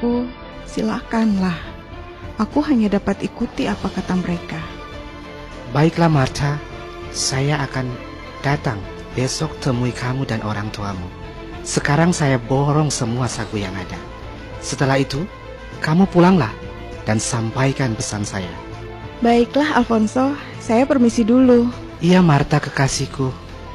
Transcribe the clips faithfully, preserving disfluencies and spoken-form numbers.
kekasihku, silakanlah. Aku hanya dapat ikuti apa kata mereka. Baiklah Martha, saya akan datang besok temui kamu dan orang tuamu. Sekarang saya borong semua sagu yang ada. Setelah itu, kamu pulanglah dan sampaikan pesan saya. Baiklah Alfonso, saya permisi dulu. Iya Martha kekasihku.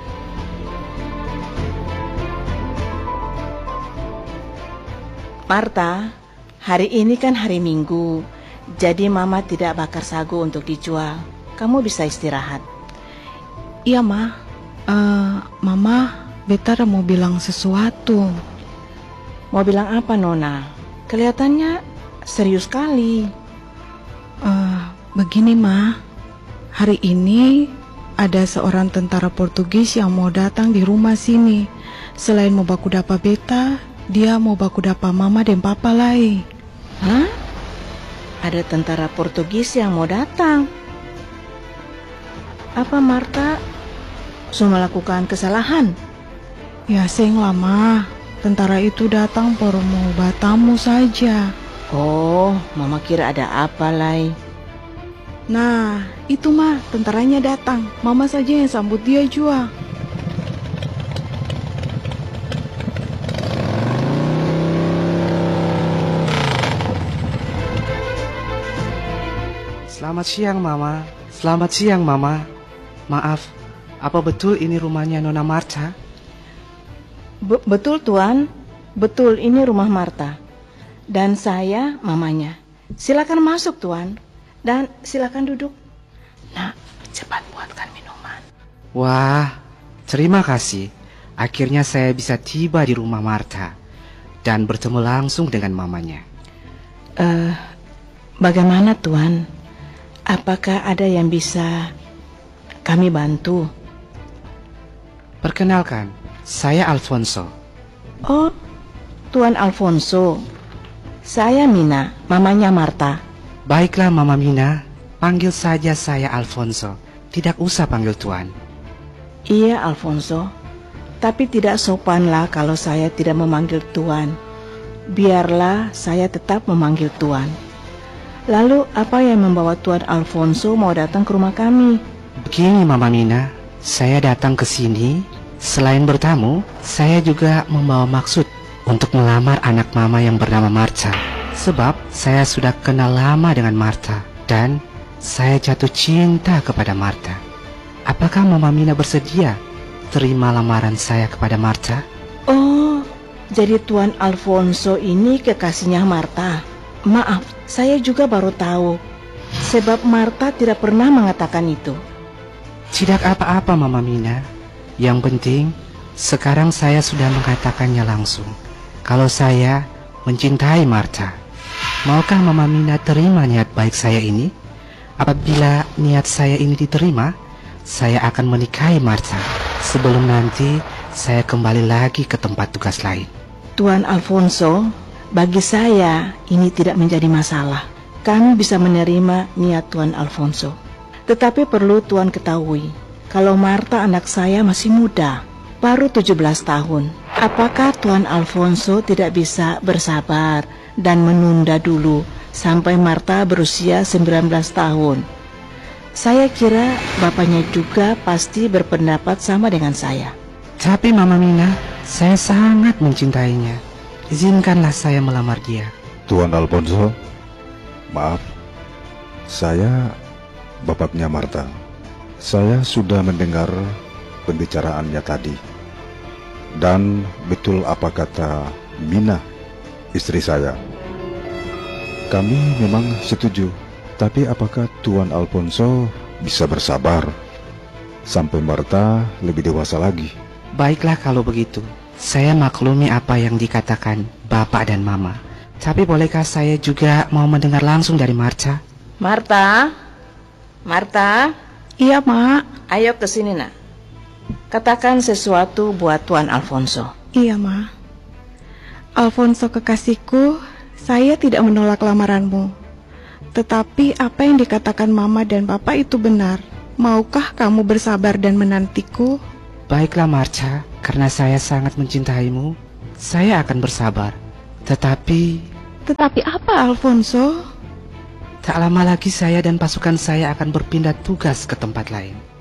Martha, hari ini kan hari Minggu, jadi Mama tidak bakar sagu untuk dijual. Kamu bisa istirahat. Iya Ma, uh, Mama, beta ada mau bilang sesuatu. Mau bilang apa Nona? Kelihatannya serius sekali. Uh, begini Ma, hari ini ada seorang tentara Portugis yang mau datang di rumah sini. Selain mau baku dapa beta, dia mau baku dapa Mama dan Papa lagi. Hah? Ada tentara Portugis yang mau datang? Apa Martha sudah melakukan kesalahan? Ya seng lah Ma, tentara itu datang baru mau batamu saja. Oh, Mama kira ada apa lai. Nah, itu Ma, tentaranya datang. Mama saja yang sambut dia juga. Selamat siang Mama. Selamat siang Mama. Maaf, apa betul ini rumahnya Nona Martha? Be- betul Tuan, betul ini rumah Martha. Dan saya mamanya. Silakan masuk Tuan. Dan silakan duduk. Nah, cepat buatkan minuman. Wah, terima kasih. Akhirnya saya bisa tiba di rumah Martha dan bertemu langsung dengan mamanya. Eh, uh, bagaimana Tuan? Apakah ada yang bisa kami bantu? Perkenalkan, saya Alfonso. Oh, Tuan Alfonso. Saya Mina, mamanya Martha. Baiklah Mama Mina, panggil saja saya Alfonso. Tidak usah panggil Tuan. Iya Alfonso, tapi tidak sopanlah kalau saya tidak memanggil Tuan. Biarlah saya tetap memanggil Tuan. Lalu apa yang membawa Tuan Alfonso mau datang ke rumah kami? Begini Mama Mina, saya datang ke sini selain bertamu, saya juga membawa maksud untuk melamar anak Mama yang bernama Martha. Sebab saya sudah kenal lama dengan Martha dan saya jatuh cinta kepada Martha. Apakah Mama Mina bersedia terima lamaran saya kepada Martha? Oh, jadi Tuan Alfonso ini kekasihnya Martha. Maaf, saya juga baru tahu. Sebab Martha tidak pernah mengatakan itu. Tidak apa-apa Mama Mina. Yang penting sekarang saya sudah mengatakannya langsung. Kalau saya mencintai Martha. Maukah Mama Mina terima niat baik saya ini? Apabila niat saya ini diterima, saya akan menikahi Martha. Sebelum nanti saya kembali lagi ke tempat tugas lain. Tuan Alfonso, bagi saya ini tidak menjadi masalah. Kami bisa menerima niat Tuan Alfonso. Tetapi perlu Tuan ketahui, kalau Martha anak saya masih muda, baru tujuh belas tahun. Apakah Tuan Alfonso tidak bisa bersabar dan menunda dulu sampai Martha berusia sembilan belas tahun? Saya kira bapaknya juga pasti berpendapat sama dengan saya. Tapi Mama Mina, saya sangat mencintainya. Izinkanlah saya melamar dia. Tuan Alfonso, maaf, saya bapaknya Martha. Saya sudah mendengar pembicaraannya tadi. Dan betul apa kata Mina, istri saya. Kami memang setuju, tapi apakah Tuan Alfonso bisa bersabar sampai Martha lebih dewasa lagi? Baiklah kalau begitu. Saya maklumi apa yang dikatakan Bapak dan Mama. Tapi bolehkah saya juga mau mendengar langsung dari Martha? Martha? Martha? Iya, Mak. Ayo ke sini, Nak. Katakan sesuatu buat Tuan Alfonso. Iya, Ma. Alfonso kekasihku, saya tidak menolak lamaranmu. Tetapi apa yang dikatakan Mama dan Papa itu benar. Maukah kamu bersabar dan menantiku? Baiklah Martha, karena saya sangat mencintaimu, saya akan bersabar. Tetapi Tetapi apa, Alfonso? Tak lama lagi saya dan pasukan saya akan berpindah tugas ke tempat lain.